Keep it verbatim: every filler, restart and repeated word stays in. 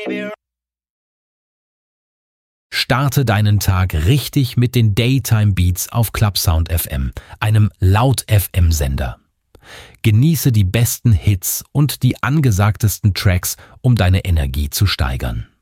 Starte deinen Tag richtig mit den Daytime Beats auf Clubsound F M, einem Laut-F M-Sender. Genieße die besten Hits und die angesagtesten Tracks, um deine Energie zu steigern.